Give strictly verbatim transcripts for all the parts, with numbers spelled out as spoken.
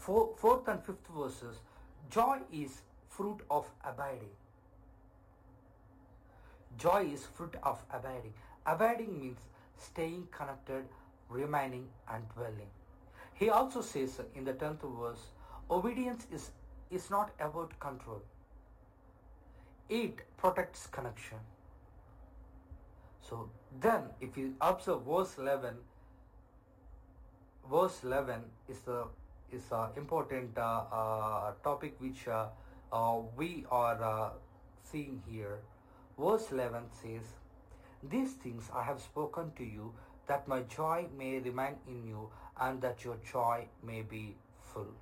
four, fourth and fifth verses, joy is fruit of abiding. Joy is fruit of abiding. Abiding means staying connected, remaining and dwelling. He also says in the tenth verse, obedience is, is not about control. It protects connection. So then if you observe verse eleven, verse eleven is the is an important uh, uh, topic which uh, uh, we are uh, seeing here. Verse eleven says, these things I have spoken to you, that my joy may remain in you, and that your joy may be full.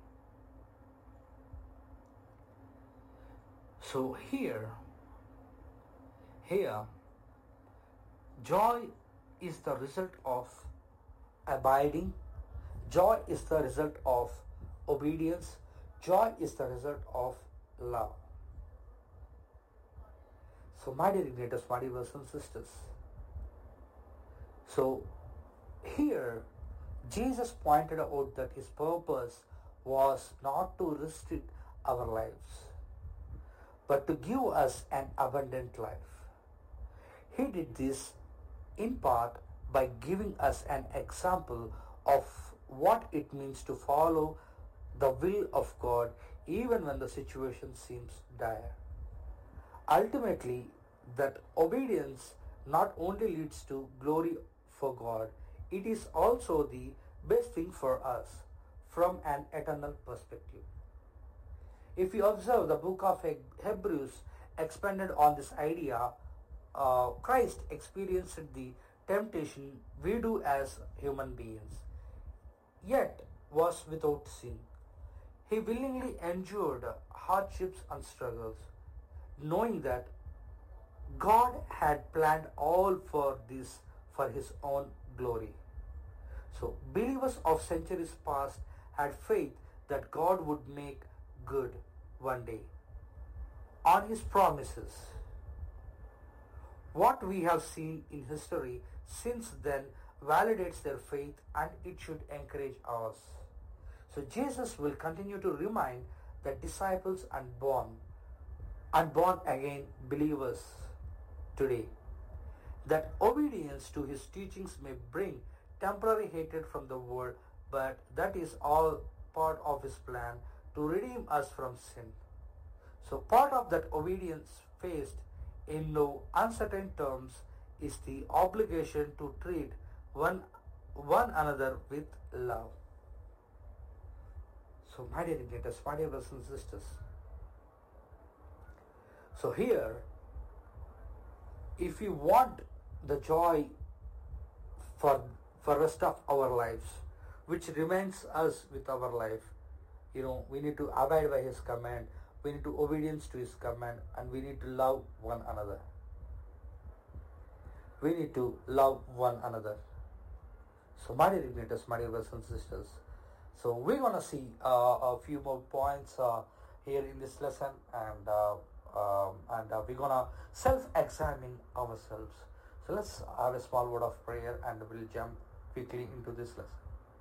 So here, here, joy is the result of abiding. Joy is the result of obedience. Joy is the result of love. So my dear Ignatius, my dear brothers and sisters, so here Jesus pointed out that his purpose was not to restrict our lives, but to give us an abundant life. He did this in part by giving us an example of what it means to follow the will of God even when the situation seems dire. Ultimately, that obedience not only leads to glory for God, it is also the best thing for us from an eternal perspective. If you observe the book of Hebrews expanded on this idea, uh, Christ experienced the temptation we do as human beings, yet was without sin. He willingly endured hardships and struggles, knowing that God had planned all for this for his own glory. So believers of centuries past had faith that God would make good one day on his promises. What we have seen in history since then validates their faith, and it should encourage ours. So Jesus will continue to remind the disciples and born and born again believers today that obedience to his teachings may bring temporary hatred from the world, but that is all part of his plan to redeem us from sin. So part of that obedience faced in no uncertain terms is the obligation to treat one one another with love. So my dear Ignatius, my dear brothers and sisters, so here, if you want the joy for for rest of our lives, which remains us with our life, you know, we need to abide by his command, we need to obedience to his command, and we need to love one another. We need to love one another. So my dear Ignatius, my dear brothers and sisters, so we're going to see uh, a few more points uh, here in this lesson, and uh, um, and uh, we're going to self-examine ourselves. So let's have a small word of prayer and we'll jump quickly into this lesson.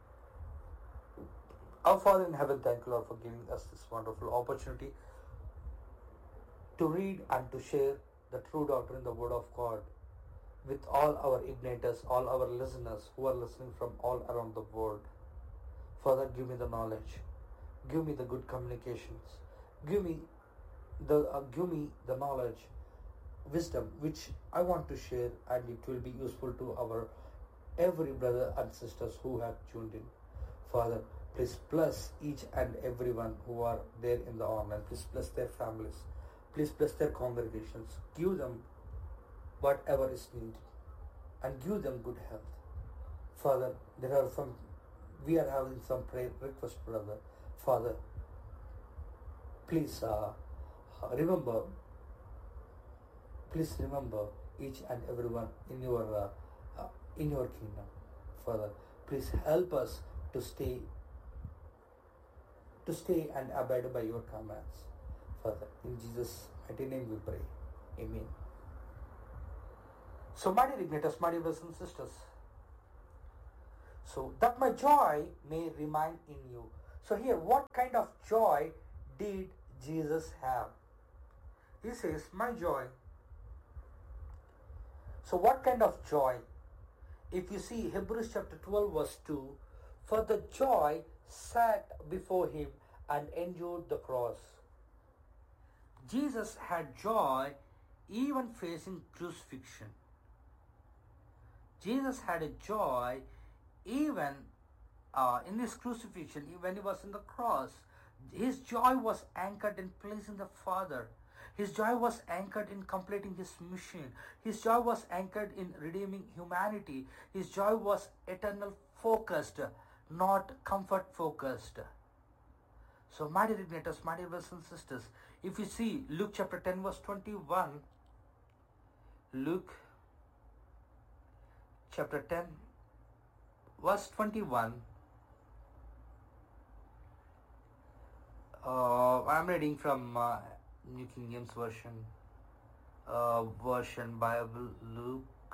Our Father in heaven, thank you, Lord, for giving us this wonderful opportunity to read and to share the true doctrine, the Word of God, with all our igniters, all our listeners who are listening from all around the world. Father, give me the knowledge, give me the good communications, give me the uh, give me the knowledge, wisdom which I want to share, and it will be useful to our every brother and sisters who have tuned in. Father, please bless each and everyone who are there in the online. Please bless their families. Please bless their congregations. Give them whatever is needed and give them good health. Father, there are some, we are having some prayer request, brother. Father, please uh, remember, please remember each and everyone in your uh, uh, in your kingdom. Father, please help us to stay to stay and abide by your commands. Father, in Jesus' mighty name we pray. Amen. So, my dear Ignatius, my dear brothers and sisters, so that my joy may remain in you. So here, what kind of joy did Jesus have? He says, my joy. So what kind of joy? If you see Hebrews chapter twelve verse two, for the joy sat before him and endured the cross. Jesus had joy even facing crucifixion. Jesus had a joy even uh, in his crucifixion, when he was in the cross. His joy was anchored in pleasing the Father. His joy was anchored in completing his mission. His joy was anchored in redeeming humanity. His joy was eternal focused, not comfort focused. So, my dear igniters, my dear brothers and sisters, if you see Luke chapter ten verse twenty-one, Luke chapter ten verse twenty-one, uh, I'm reading from uh, New King James Version, uh, version Bible, Luke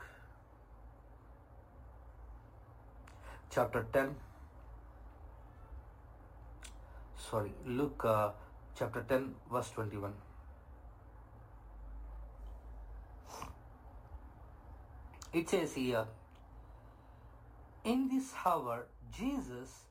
chapter ten. Sorry, Luke uh, chapter ten, verse twenty-one. It says here, in this hour, Jesus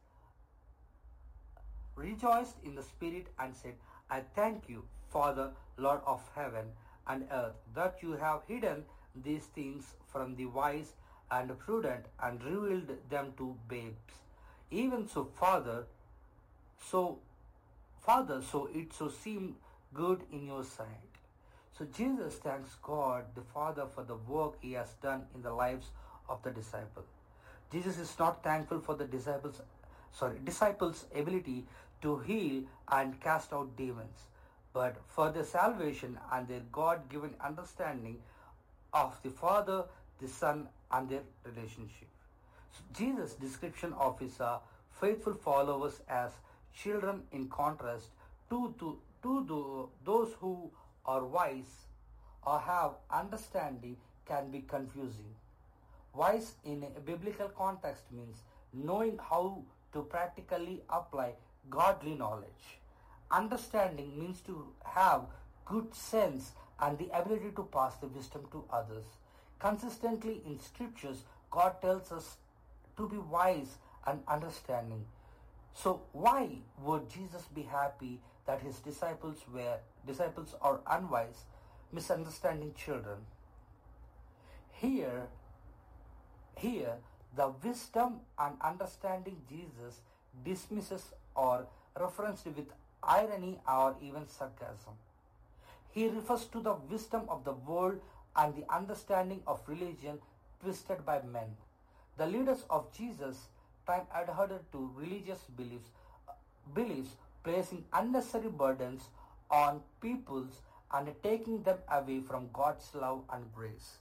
rejoiced in the Spirit and said, I thank you, Father, Lord of heaven and earth, that you have hidden these things from the wise and prudent and revealed them to babes. Even so, Father, so Father, so it so seemed good in your sight. So Jesus thanks God the Father for the work he has done in the lives of the disciple. Jesus is not thankful for the disciples, sorry, disciples' ability to heal and cast out demons, but for their salvation and their God-given understanding of the Father, the Son, and their relationship. So Jesus' description of his uh, faithful followers as children, in contrast to, to, to the, those who are wise or have understanding, can be confusing. Wise in a biblical context means knowing how to practically apply godly knowledge. Understanding means to have good sense and the ability to pass the wisdom to others. Consistently in scriptures, God tells us to be wise and understanding. So why would Jesus be happy that his disciples were disciples are unwise, misunderstanding children? Here, here the wisdom and understanding Jesus dismisses or referenced with irony or even sarcasm. He refers to the wisdom of the world and the understanding of religion twisted by men. The leaders of Jesus' time adhered to religious beliefs, beliefs placing unnecessary burdens on peoples and taking them away from God's love and grace.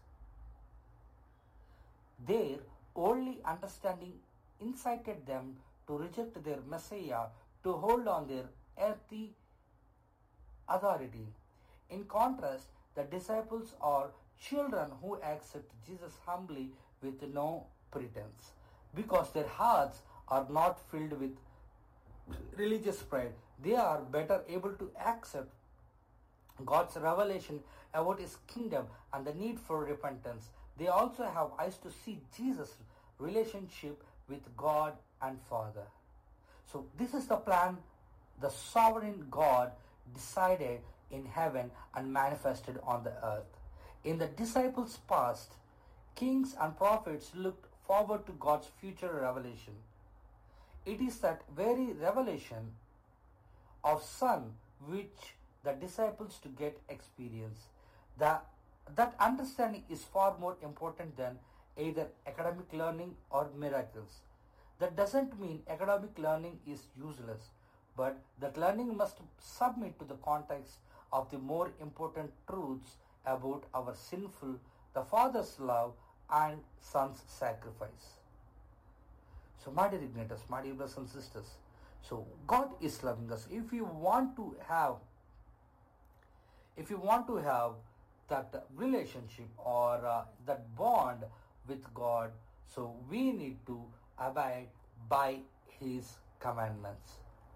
Their only understanding incited them to reject their Messiah, to hold on their earthly authority. In contrast, the disciples are children who accept Jesus humbly with no pretense, because their hearts are not filled with religious pride. They are better able to accept God's revelation about his kingdom and the need for repentance. They also have eyes to see Jesus' relationship with God and Father. So this is the plan the sovereign God decided in heaven and manifested on the earth. In the disciples' past, kings and prophets looked forward to God's future revelation. It is that very revelation of Son which the disciples to get experience. The, that understanding is far more important than either academic learning or miracles. That doesn't mean academic learning is useless, but that learning must submit to the context of the more important truths about our sinful, the Father's love and Son's sacrifice. So my dear igniters, my dear brothers and sisters, so God is loving us. If you want to have, if you want to have that relationship or uh, that bond with God, so we need to abide by His commandments.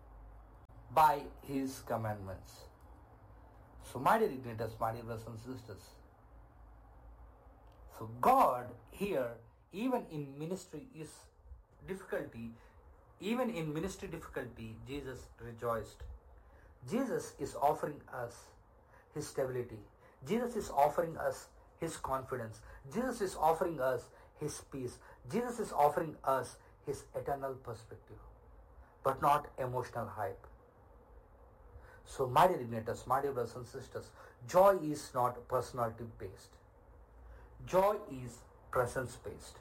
by His commandments. So my dear igniters, my dear brothers and sisters, so God here, even in ministry is difficulty, even in ministry difficulty, Jesus rejoiced. Jesus is offering us His stability. Jesus is offering us His confidence. Jesus is offering us His peace. Jesus is offering us His eternal perspective, but not emotional hype. So my dear igniters, my dear brothers and sisters, joy is not personality based. Joy is presence based.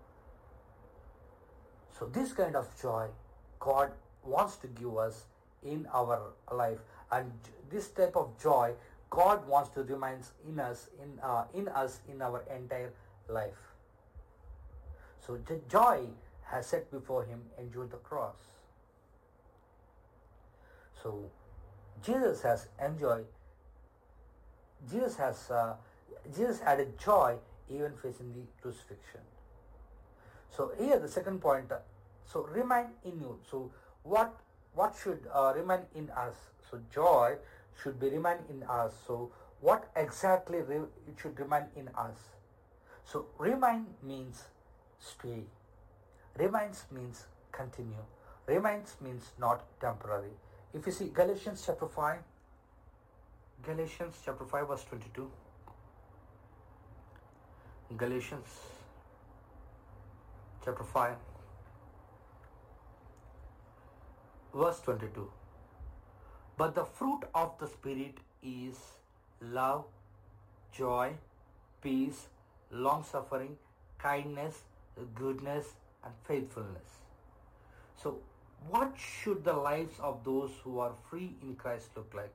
So this kind of joy God wants to give us in our life, and this type of joy God wants to remain in us in uh, in us in our entire life. So the joy has set before Him endured the cross. So Jesus has enjoyed. Jesus has uh, Jesus had a joy even facing the crucifixion. So here the second point. Uh, so remain in you. So what what should uh, remain in us? So joy should be remain in us. So what exactly re- it should remain in us? So remain means stay. Remains means continue. Remains means not temporary. If you see Galatians chapter five, Galatians chapter five verse twenty-two. Galatians chapter five verse twenty-two. But the fruit of the Spirit is love, joy, peace, long-suffering, kindness, goodness, and faithfulness. So what should the lives of those who are free in Christ look like?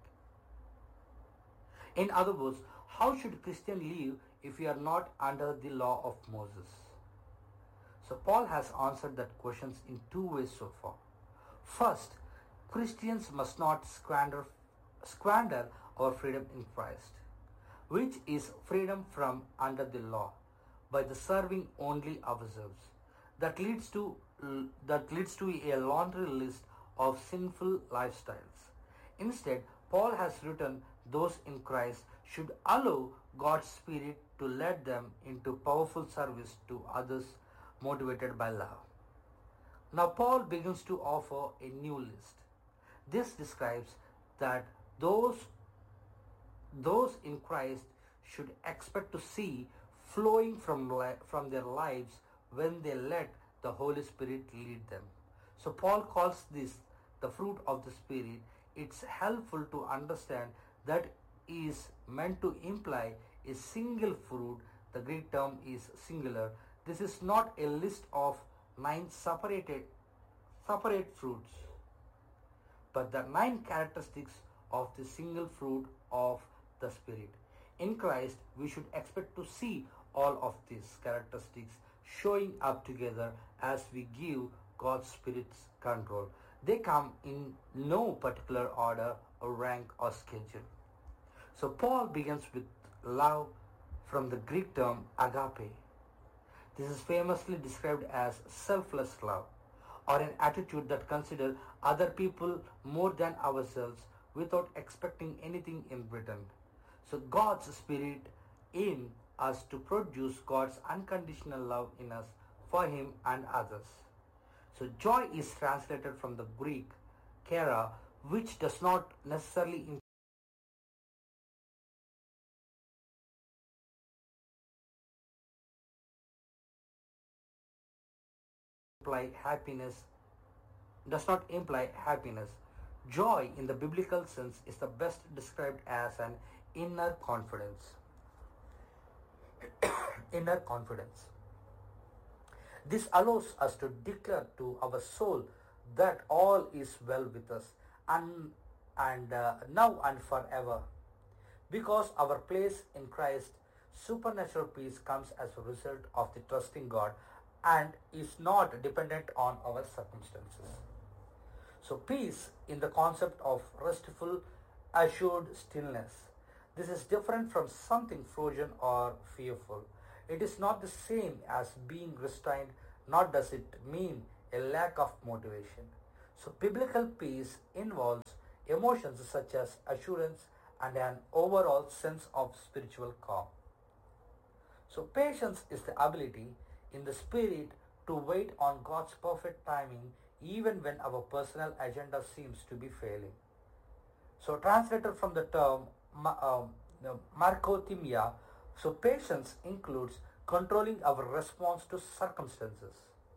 In other words, how should a Christian live if we are not under the law of Moses? So Paul has answered that question in two ways so far. First, Christians must not squander, squander our freedom in Christ, which is freedom from under the law, by the serving only ourselves. That leads to that leads to a laundry list of sinful lifestyles. Instead, Paul has written those in Christ should allow God's Spirit to lead them into powerful service to others motivated by love. Now Paul begins to offer a new list. This describes that those those in Christ should expect to see flowing from, from their lives when they let the Holy Spirit lead them. So Paul calls this the fruit of the Spirit. It's helpful to understand that is meant to imply a single fruit. The Greek term is singular. This is not a list of nine separated separate fruits, but the nine characteristics of the single fruit of the Spirit. In Christ, we should expect to see all of these characteristics showing up together as we give God's Spirit's control. They come in no particular order or rank or schedule. So Paul begins with love from the Greek term agape. This is famously described as selfless love, or an attitude that considers other people more than ourselves without expecting anything in return. So God's Spirit in us to produce God's unconditional love in us for Him and others. So joy is translated from the Greek chara, which does not necessarily imply happiness, does not imply happiness. Joy in the biblical sense is the best described as an inner confidence. Inner confidence. This allows us to declare to our soul that all is well with us and, and uh, now and forever. Because our place in Christ, supernatural peace comes as a result of the trusting God and is not dependent on our circumstances. So peace in the concept of restful, assured stillness. This is different from something frozen or fearful. It is not the same as being restrained, nor does it mean a lack of motivation. So biblical peace involves emotions such as assurance and an overall sense of spiritual calm. So, patience is the ability in the spirit to wait on God's perfect timing even when our personal agenda seems to be failing. So, translated from the term um, Markothymia, so patience includes controlling our response to circumstances.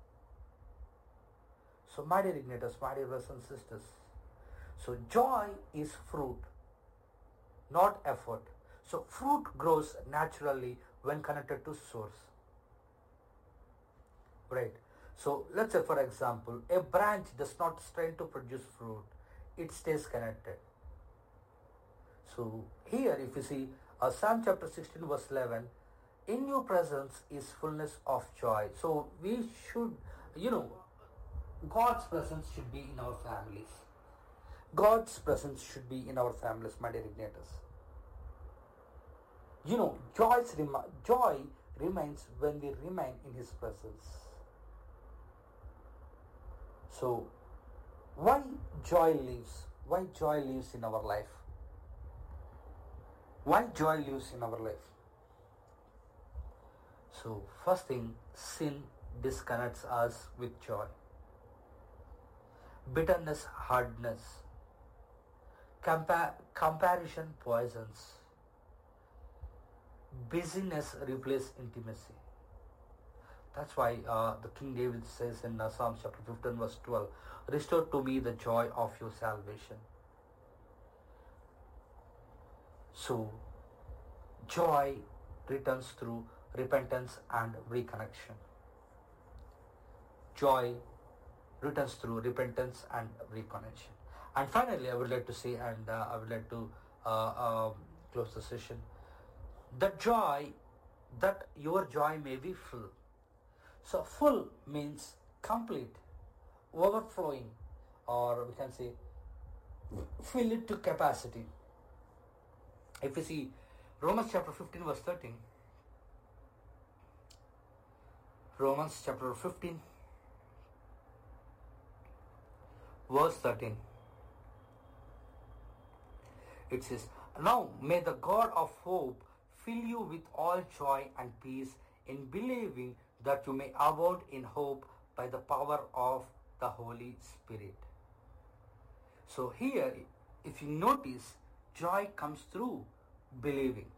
So, my dear igniters, my dear brothers and sisters, so joy is fruit, not effort. So, fruit grows naturally when connected to source. Right. So, let's say for example, a branch does not strain to produce fruit, it stays connected. So, here if you see uh, Psalm chapter sixteen verse eleven, in your presence is fullness of joy. So, we should, you know, God's presence should be in our families. God's presence should be in our families, my dear igniters. You know, joy's rem- joy remains when we remain in His presence. So, why joy lives? Why joy lives in our life? Why joy lives in our life? So, first thing, sin disconnects us with joy. Bitterness, hardness, compa- comparison poisons. Busyness replaces intimacy. That's why uh, the King David says in uh, Psalm chapter fifteen verse twelve, restore to me the joy of your salvation. So, joy returns through repentance and reconnection. Joy returns through repentance and reconnection. And finally, I would like to say, and uh, I would like to uh, um, close the session, that joy, that your joy may be full. So, full means complete, overflowing, or we can say fill it to capacity. If you see Romans chapter fifteen verse thirteen, Romans chapter fifteen verse thirteen, it says, now may the God of hope fill you with all joy and peace in believing, that you may abound in hope by the power of the Holy Spirit. So here, if you notice, joy comes through believing.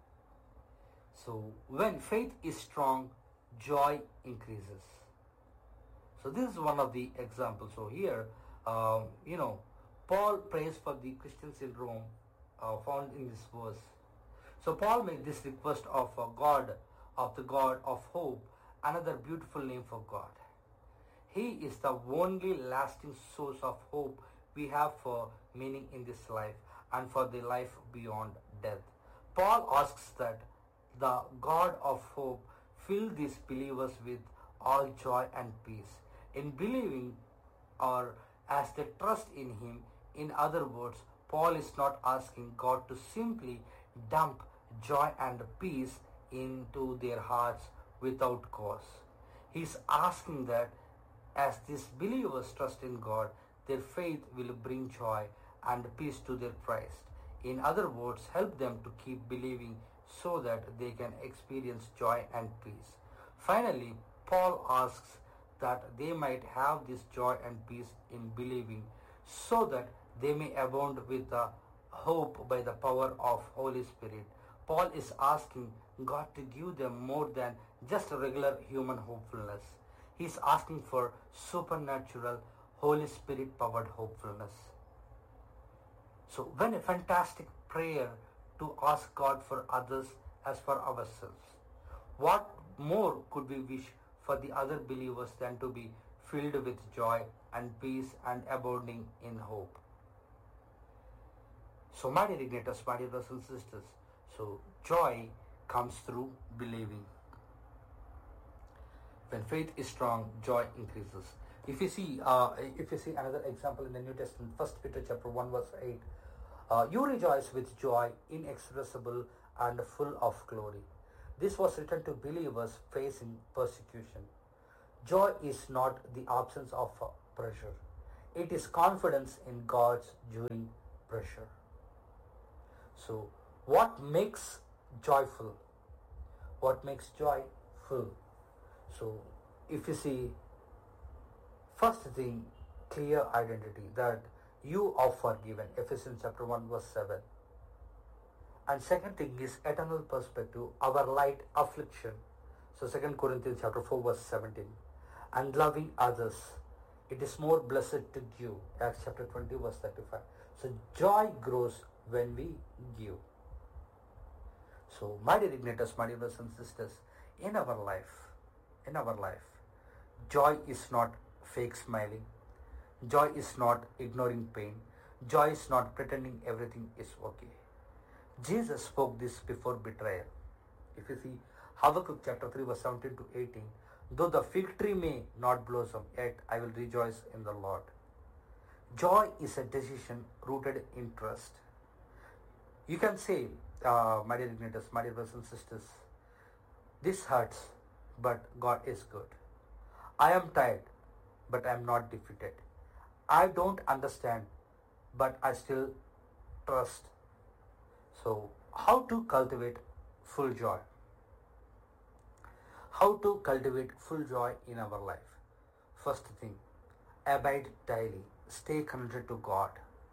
So when faith is strong, joy increases. So this is one of the examples. So here, um, you know, Paul prays for the Christians in Rome, uh, found in this verse. So Paul made this request of uh, God, of the God of hope, another beautiful name for God. He is the only lasting source of hope we have for meaning in this life and for the life beyond death. Paul asks that the God of hope fill these believers with all joy and peace in believing, or as they trust in Him. In other words, Paul is not asking God to simply dump joy and peace into their hearts without cause. He is asking that as these believers trust in God, their faith will bring joy and peace to their Christ. In other words, help them to keep believing so that they can experience joy and peace. Finally, Paul asks that they might have this joy and peace in believing so that they may abound with the hope by the power of Holy Spirit. Paul is asking God to give them more than just a regular human hopefulness. He is asking for supernatural, Holy Spirit powered hopefulness. So when a fantastic prayer to ask God for others as for ourselves, what more could we wish for the other believers than to be filled with joy and peace and abounding in hope? So my dear igniters, my dear brothers and sisters, so joy comes through believing. When faith is strong, joy increases. If you see, uh, if you see another example in the New Testament, First Peter chapter one verse eight, uh, you rejoice with joy inexpressible and full of glory. This was written to believers facing persecution. Joy is not the absence of pressure; it is confidence in God's during pressure. So what makes joyful? What makes joy full? So if you see, first thing, clear identity, that you are forgiven, Ephesians chapter one verse seven. And second thing is eternal perspective, our light affliction. So Second Corinthians chapter four verse seventeen. And loving others, it is more blessed to give, Acts chapter twenty verse thirty-five. So joy grows when we give. So my dear igniters, my dear brothers and sisters, in our life, in our life, joy is not fake smiling. Joy is not ignoring pain. Joy is not pretending everything is okay. Jesus spoke this before betrayal. If you see Habakkuk chapter three verse seventeen to eighteen, though the fig tree may not blossom, yet I will rejoice in the Lord. Joy is a decision rooted in trust. You can say, uh, my dear igniters, my dear brothers and sisters, this hurts, but God is good. I am tired, but I am not defeated. I don't understand, but I still trust. So, how to cultivate full joy? How to cultivate full joy in our life? First thing, abide daily. Stay connected to God.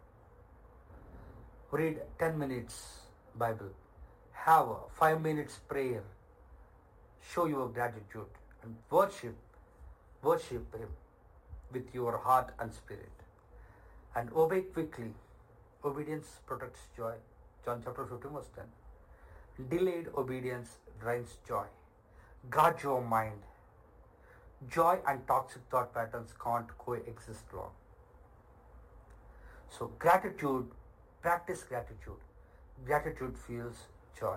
Read ten minutes Bible. Have a five minutes prayer. Show your gratitude and worship. Worship Him with your heart and spirit. And obey quickly. Obedience protects joy. John chapter fifteen verse ten. Delayed obedience drains joy. Guard your mind. Joy and toxic thought patterns can't coexist long. So gratitude, practice gratitude. Gratitude fuels joy.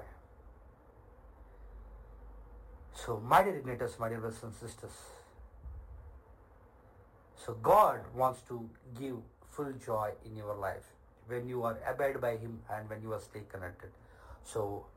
So my dear igniters, my dear brothers and sisters, so God wants to give full joy in your life when you are abide by Him and when you are stay connected. So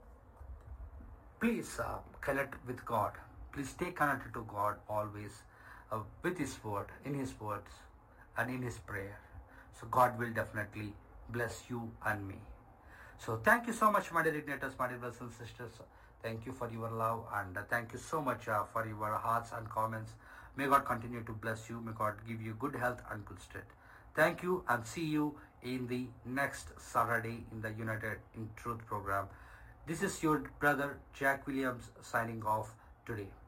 please uh, connect with God. Please stay connected to God always uh, with His word, in His words and in His prayer. So God will definitely bless you and me. So thank you so much, my dear igniters, my dear brothers and sisters. Thank you for your love, and uh, thank you so much uh, for your hearts and comments. May God continue to bless you. May God give you good health and good strength. Thank you, and see you in the next Saturday in the United in Truth program. This is your brother Jack Williams signing off today.